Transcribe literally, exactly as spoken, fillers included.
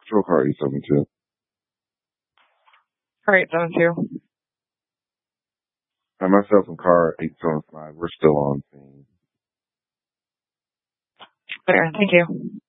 Patrol car eight seven two. Car eight seven two. And myself and car eight seven five, we're still on scene. Okay, thank you.